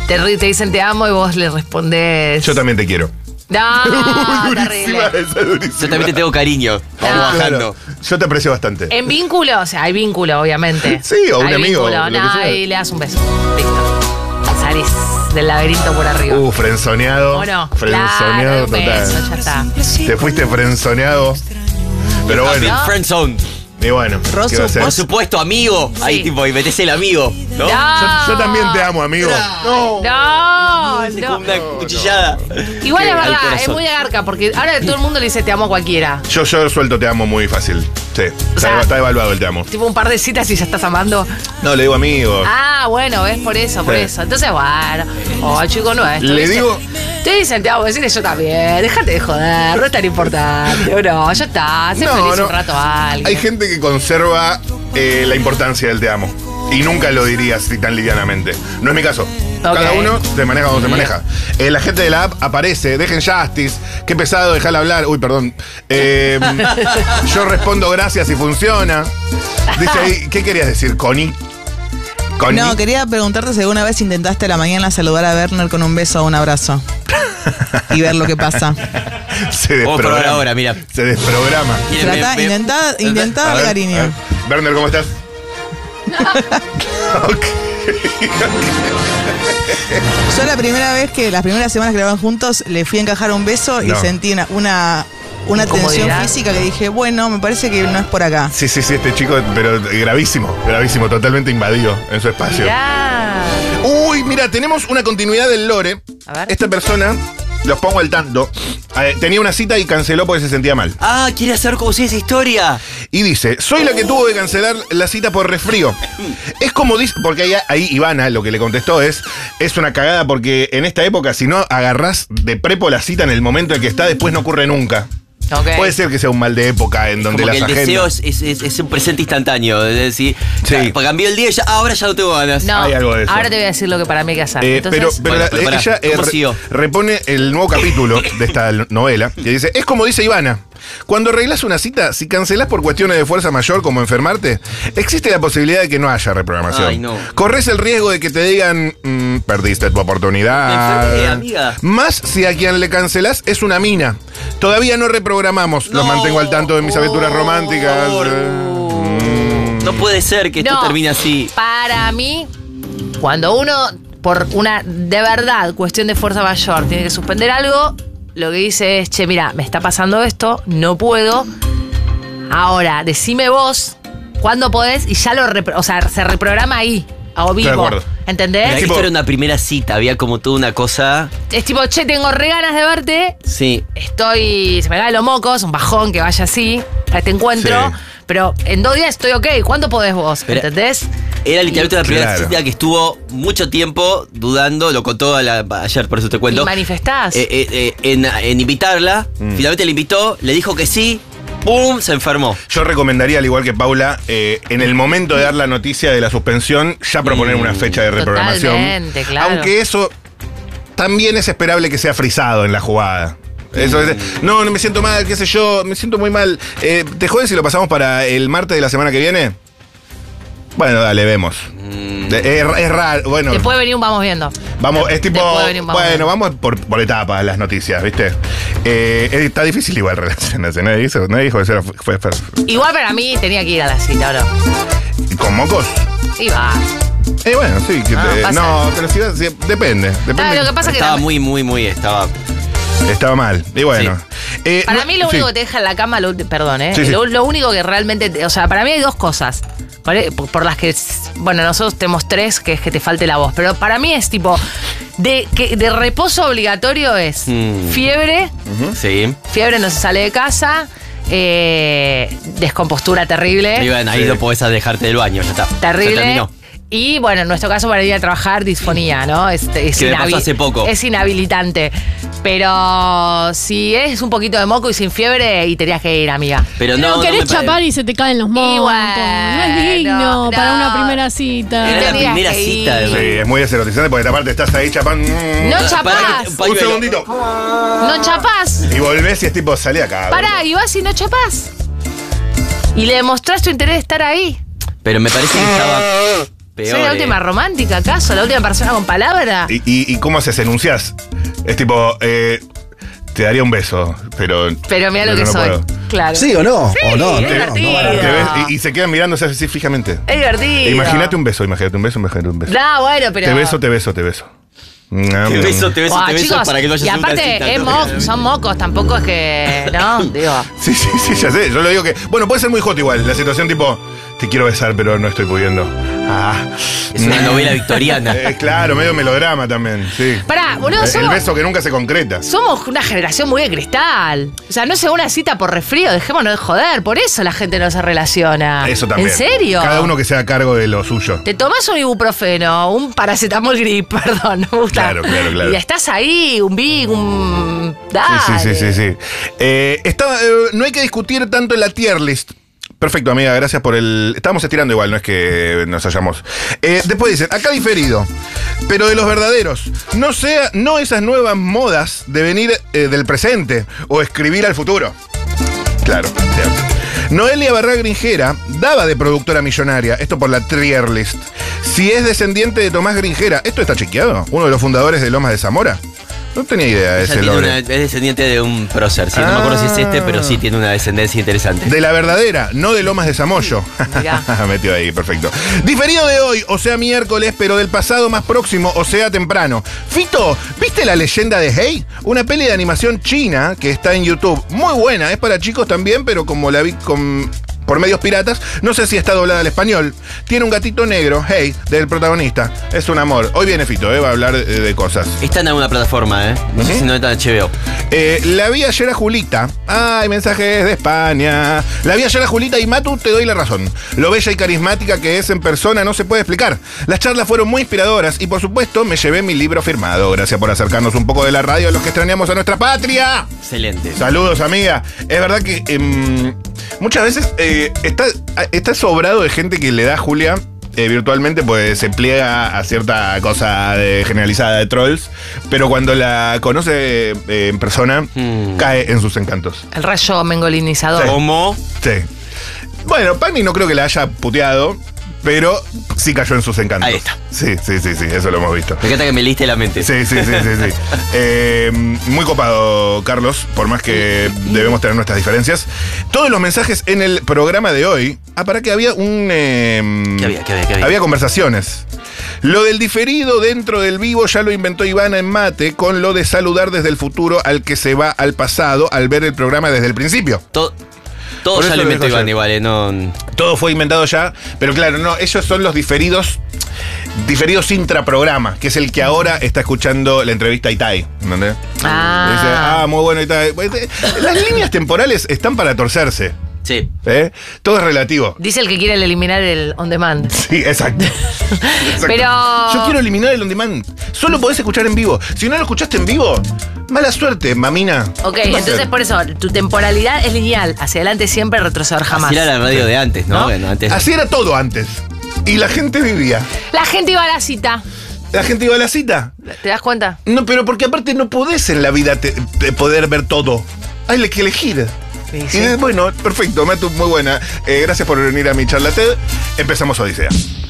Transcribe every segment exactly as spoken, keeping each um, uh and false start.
te, te dicen te amo y vos le respondés. Yo también te quiero. No, Durísima, terrible. esa es durísima. Yo también te tengo cariño. Vamos No. bajando. Claro, yo te aprecio bastante. En vínculo, o sea, hay vínculo, obviamente. Sí, o un hay amigo, Vínculo, lo que no, sea. y le das un beso. Listo. Salís del laberinto por arriba. Uh, frenzoneado. ¿O no? Frenzoneado Claro, un total. beso, ya está. Te fuiste frenzoneado. Pero bueno, No. Friend zone. y bueno, Rosu, ¿qué va a hacer? Por supuesto, amigo. Ahí Sí. tipo, y metés el amigo, ¿no? No. Yo, yo también te amo, amigo. No. No, Con no. una cuchillada. Igual es Al verdad, es corazón. muy agarca, porque ahora todo el mundo le dice te amo a cualquiera. Yo, yo suelto te amo muy fácil. Sí, está, sea- está evaluado el te amo. Tipo un par de citas y ya estás amando. No, le digo amigo. Ah, bueno, ves, por eso, por Sí. eso. Entonces, bueno. Oh, chico nuestro. Le ¿viste? digo- Te dicen te amo, decirle yo también. Déjate de joder, no es tan importante. O no, ya está. Sé No, feliz no. un rato a alguien. Hay gente que conserva eh, la importancia del te amo. Y nunca lo diría así tan livianamente. No es mi caso. Cada Ok. uno se maneja como se maneja. Eh, la gente de la app aparece, dejen Justice, qué pesado, dejala hablar. Uy, perdón. Eh, yo respondo gracias y funciona. Dice ahí, ¿qué querías decir? Connie. Connie. No, quería preguntarte si alguna vez intentaste a la mañana saludar a Werner con un beso o un abrazo. Y ver lo que pasa. Se Vamos a probar desprograma. ahora, mira. Se desprograma. Miren, Trata, me- me- intentá, intentá A darle ver, cariño. a ver. Werner, ¿cómo estás? Ok. Yo la primera vez que, las primeras semanas que grababan juntos, le fui a encajar un beso y No. sentí una, una, una tensión Incomodidad. física que dije, bueno, me parece que no es por acá. Sí, sí, sí, este chico, pero gravísimo, gravísimo, totalmente invadido en su espacio. Mirá. Uy, mira, tenemos una continuidad del lore. A ver. Esta persona, los pongo al tanto, eh, tenía una cita y canceló porque se sentía mal. Ah, quiere hacer como si esa historia. Y dice, soy la que tuvo que cancelar la cita por resfrío. Es como dice, porque ahí, ahí Ivana lo que le contestó es, es una cagada porque en esta época si no agarrás de prepo la cita en el momento en que está, después no ocurre nunca. Ok. Puede ser que sea un mal de época en donde Como las que el agendas... deseo es, es- es- es un presente instantáneo. Es decir, Sí. ya, cambió el día y ya, ah, ahora ya no tengo ganas. No, Hay algo de eso. ahora te voy a decir lo que para mí hay que hacer. Eh, Entonces, pero pero Bueno, la- pero pará, ella eh, ¿cómo re- siguió? repone el nuevo capítulo de esta novela que dice, es como dice Ivana, cuando arreglas una cita, si cancelás por cuestiones de fuerza mayor como enfermarte, existe la posibilidad de que no haya reprogramación. Ay, no. Corres el riesgo de que te digan, "Mm, perdiste tu oportunidad. Me enfermé, amiga. Más si a quien le cancelás es una mina. Todavía no reprogramamos, los No. mantengo al tanto de mis aventuras Oh, románticas. Mm. No puede ser que esto no, termine así. Para mí, cuando uno, por una de verdad cuestión de fuerza mayor, tiene que suspender algo, lo que dice es, che, mira, me está pasando esto, no puedo. Ahora, decime vos cuándo podés y ya lo repro- o sea, se reprograma ahí, a de vivo. acuerdo. ¿Entendés? Pero tipo- esto era una primera cita, había como toda una cosa. Es tipo, che, tengo re ganas de verte, Sí. estoy, se me caen los mocos, un bajón que vaya así, a este encuentro, Sí. pero en dos días estoy ok, ¿cuándo podés vos? Pero- ¿Entendés? Era literalmente la primera Claro. cita que estuvo mucho tiempo dudando, lo contó a la- ayer, por eso te Y cuento. manifestás. Eh, eh, eh, en, en invitarla, Mm. finalmente la invitó, le dijo que sí, ¡pum! Se enfermó. Yo recomendaría, al igual que Paula, eh, en el momento de dar la noticia de la suspensión, ya proponer Mm. una fecha de reprogramación. Totalmente, claro. Aunque eso también es esperable que sea frisado en la jugada. Eso es, no, no me siento mal, qué sé yo, me siento muy mal. Eh, ¿Te joden si lo pasamos para el martes de la semana que viene? Bueno, dale, vemos. Mm. De- Es, es raro, bueno. Te puede venir un vamos viendo. Vamos, es tipo. Después venimos, vamos. Bueno, vamos por, por etapas las noticias, ¿viste? Eh, está difícil igual relacionarse. Nadie dijo, nadie dijo que eso era- fue, fue- Igual para mí tenía que ir a la cita, bro. con mocos. Y va. Eh, bueno, sí. Que Ah, te- pasa. no, pero sí, sí, depende. depende. Ah, lo que pasa es que Estaba la- muy, muy, muy, estaba. Estaba mal. Y bueno. Eh, para no- mí lo sí. único que te deja en la cama, lo- perdón, ¿eh? Sí, sí. Lo, lo único que realmente, te- o sea, para mí hay dos cosas. Por, por las que, bueno, nosotros tenemos tres, que es que te falte la voz. Pero para mí es tipo, de, que, de reposo obligatorio es Mm. fiebre, Sí. fiebre no se sale de casa, eh, descompostura terrible. Y bueno, ahí Sí. no podés dejarte del baño, ya está. Se Terrible. terminó. Y bueno, en nuestro caso para ir a trabajar, disfonía, ¿no? Es, es Que me pasó inhabi- hace poco. Es inhabilitante. Pero si es un poquito de moco y sin fiebre, y tenías que ir, amiga. Pero Pero no, no querés me pare- chapar y se te caen los mocos. bueno, no es digno no, para una no. primera cita. Era la Tenías primera que cita, ir. además. Sí, es muy deserotizante porque aparte estás ahí chapando. No Pará, chapás. que- Un pañuelo. segundito. No chapás. Y volvés y es tipo, salí acá. Pará, y vas y no chapás. Y le demostrás tu interés de estar ahí. Pero me parece que estaba. Peor, ¿Soy la eh. última romántica acaso? ¿La última persona con palabra? ¿Y, y, y cómo haces? ¿Enunciás? Es tipo, eh, te daría un beso, pero. Pero mira lo pero que no soy. puedo. Claro. ¿Sí o no? Sí, ¿O no? es No, divertido. no van a- Te ves y, y se quedan mirándose así fijamente. Es divertido. Imagínate un beso, imagínate un beso, imagínate un beso. No, bueno, pero. Te beso, te beso, te beso. Te beso, te beso, Buah, te beso chicos, para que no haya y aparte es mo- son mocos, tampoco es que. ¿No? Digo. Sí, sí, sí, ya sé. Yo lo digo que. Bueno, puede ser muy hot igual. La situación tipo, te quiero besar, pero no estoy pudiendo. Ah. Es una novela victoriana. Eh, claro, medio melodrama también, sí. Pará, boludo, El- El somos, beso que nunca se concreta. somos una generación muy de cristal. O sea, no se una cita por resfrío, dejémonos de joder. Por eso la gente no se relaciona. Eso también. ¿En serio? Cada uno que se haga cargo de lo suyo. Te tomás un ibuprofeno, un paracetamol grip, perdón, no me gusta. Claro, claro, claro. Y estás ahí, un big, un. Sí, Dale. sí, sí, sí, sí. Eh, está- eh, no hay que discutir tanto en la tier list. Perfecto, amiga, gracias por el. Estábamos estirando igual, no es que nos hayamos. Eh, después dicen, acá diferido, pero de los verdaderos. No sea, no esas nuevas modas de venir eh, del presente o escribir al futuro. Claro, cierto. Noelia Barra Gringera daba de productora millonaria, esto por la tier list. Si es descendiente de Tomás Gringera, ¿esto está chequeado? ¿Uno de los fundadores de Lomas de Zamora? No tenía idea de Ella ese tiene logro. una- es descendiente de un prócer, sí, no me acuerdo si es este, pero sí tiene una descendencia interesante. De la verdadera, no de Lomas de Zamoyo. Mirá. Metió ahí, perfecto. Diferido de hoy, o sea miércoles, pero del pasado más próximo, o sea temprano. Fito, ¿viste La Leyenda de Hey? Una peli de animación china que está en YouTube. Muy buena, es para chicos también, pero como la vi con... por medios piratas, no sé si está doblada al español. Tiene un gatito negro, Hey, del protagonista. Es un amor. Hoy viene Fito, eh, va a hablar de, de cosas. Está en alguna plataforma, ¿eh? No sé si no está en H B O. Eh, la vi ayer a Julita. Ay, mensajes de España. La vi ayer a Julita y Matu, te doy la razón. Lo bella y carismática que es en persona no se puede explicar. Las charlas fueron muy inspiradoras y por supuesto me llevé mi libro firmado. Gracias por acercarnos un poco de la radio a los que extrañamos a nuestra patria. Excelente. Saludos, amiga. Es verdad que em, muchas veces eh, está, está sobrado de gente que le da a Julia eh, virtualmente, pues se pliega a cierta cosa de- generalizada de trolls, pero cuando la conoce eh, en persona, Hmm. cae en sus encantos. El rayo mengolinizador. ¿Cómo? Sí. Bueno, Pani no creo que la haya puteado, pero sí cayó en sus encantos. Ahí está. Sí, sí, sí, sí, eso lo hemos visto. Me encanta que me leíste la mente. Sí, sí, sí, sí, sí. Eh, muy copado, Carlos, por más que debemos tener nuestras diferencias. Todos los mensajes en el programa de hoy. Ah, para que había un. eh, ¿Qué había, qué había, qué había? Había conversaciones. Lo del diferido dentro del vivo ya lo inventó Ivana en mate con lo de saludar desde el futuro al que se va al pasado al ver el programa desde el principio. Todo, todo Por ya eso lo lo inventó dijo Iván, ayer. igual, ¿eh? No. Todo fue inventado ya, pero claro, no, ellos son los diferidos, diferidos intraprograma, que es el que ahora está escuchando la entrevista a Itai, ¿entendés? Ah. Dice, ah, muy bueno Itai. Las líneas temporales están para torcerse, Sí. ¿eh? Todo es relativo. Dice el que quiere eliminar el on demand. Sí, exacto. Exacto. Pero- Yo quiero eliminar el on demand. Solo podés escuchar en vivo. Si no lo escuchaste en vivo, mala suerte, mamina. Ok, ¿Qué va a entonces hacer? por eso, tu temporalidad es lineal. Hacia adelante siempre, retroceder jamás. Así era la radio de antes, ¿no? ¿No? Bueno, antes. Así era todo antes. Y la gente vivía. La gente iba a la cita. La gente iba a la cita. ¿Te das cuenta? No, pero porque aparte no podés en la vida te- te poder ver todo. Hay que elegir. Sí, sí. Y de- bueno, perfecto, Matu, muy buena. Eh, gracias por venir a mi charla TED. Empezamos Odisea.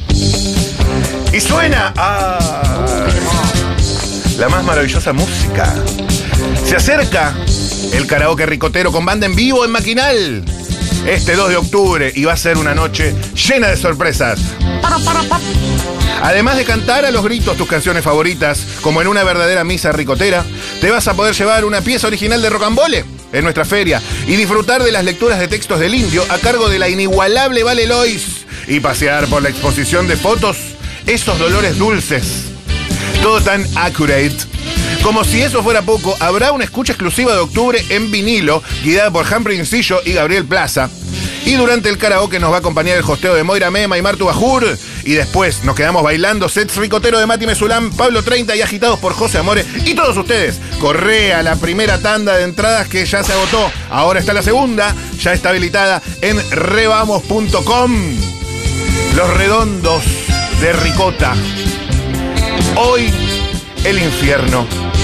Y suena a la más maravillosa música. Se acerca el karaoke ricotero con banda en vivo en Maquinal. Este dos de octubre y va a ser una noche llena de sorpresas. Además de cantar a los gritos tus canciones favoritas, como en una verdadera misa ricotera, te vas a poder llevar una pieza original de Rocambole en nuestra feria y disfrutar de las lecturas de textos del Indio a cargo de la inigualable Vale Lois y pasear por la exposición de fotos Esos Dolores Dulces. Todo tan accurate. Como si eso fuera poco, habrá una escucha exclusiva de octubre en vinilo, guiada por Humphrey Encillo y Gabriel Plaza. Y durante el karaoke nos va a acompañar el hosteo de Moira Mema y Martu Bajur. Y después nos quedamos bailando sets ricotero de Mati Mesulán, Pablo treinta y agitados por José Amore. Y todos ustedes, corre a la primera tanda de entradas que ya se agotó. Ahora está la segunda, ya está habilitada en revamos punto com. Los redondos de ricota. Hoy el infierno